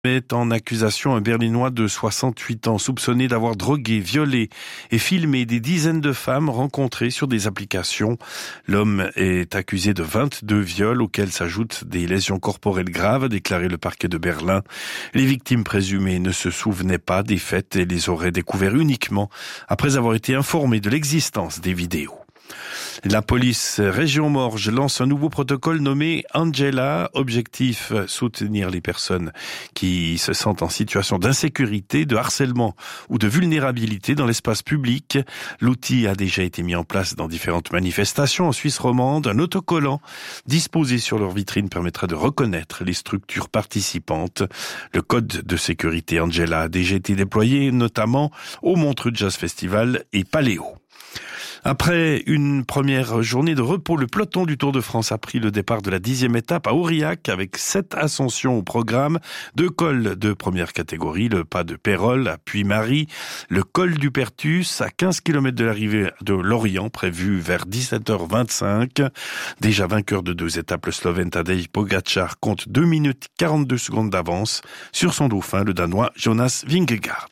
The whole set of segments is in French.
Met en accusation un Berlinois de 68 ans soupçonné d'avoir drogué, violé et filmé des dizaines de femmes rencontrées sur des applications. L'homme est accusé de 22 viols auxquels s'ajoutent des lésions corporelles graves, a déclaré le parquet de Berlin. Les victimes présumées ne se souvenaient pas des faits et les auraient découverts uniquement après avoir été informées de l'existence des vidéos. La police région Morges lance un nouveau protocole nommé Angela. Objectif, soutenir les personnes qui se sentent en situation d'insécurité, de harcèlement ou de vulnérabilité dans l'espace public. L'outil a déjà été mis en place dans différentes manifestations en Suisse romande. Un autocollant disposé sur leur vitrine permettra de reconnaître les structures participantes. Le code de sécurité Angela a déjà été déployé notamment au Montreux Jazz Festival et Paléo. Après une première journée de repos, le peloton du Tour de France a pris le départ de la 10e étape à Aurillac avec 7 ascensions au programme, 2 cols de première catégorie, le pas de Pérol à Puy-Marie, le col du Pertus à 15 km de l'arrivée de Lorient, prévu vers 17h25. Déjà vainqueur de 2 étapes, le Slovène Tadej Pogačar compte 2 minutes 42 secondes d'avance sur son dauphin, le Danois Jonas Vingegaard.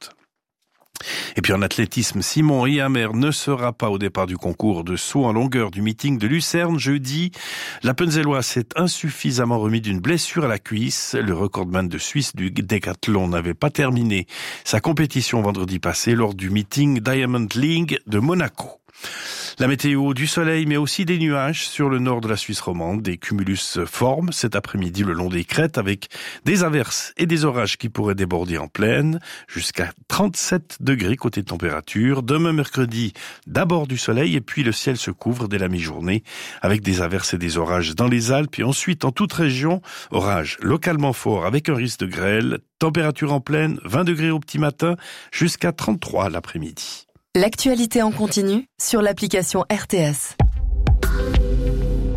Et puis en athlétisme, Simon Riamer ne sera pas au départ du concours de saut en longueur du meeting de Lucerne jeudi. L'Appenzellois s'est insuffisamment remis d'une blessure à la cuisse. Le recordman de Suisse du décathlon n'avait pas terminé sa compétition vendredi passé lors du meeting Diamond League de Monaco. La météo, du soleil mais aussi des nuages sur le nord de la Suisse romande. Des cumulus forment cet après-midi le long des crêtes avec des averses et des orages qui pourraient déborder en plaine jusqu'à 37 degrés côté température. Demain mercredi, d'abord du soleil et puis le ciel se couvre dès la mi-journée avec des averses et des orages dans les Alpes et ensuite en toute région, orages localement forts avec un risque de grêle. Température en plaine, 20 degrés au petit matin jusqu'à 33 l'après-midi. L'actualité en continu sur l'application RTS.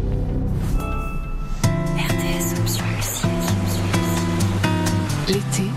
RTS Option Musique. L'été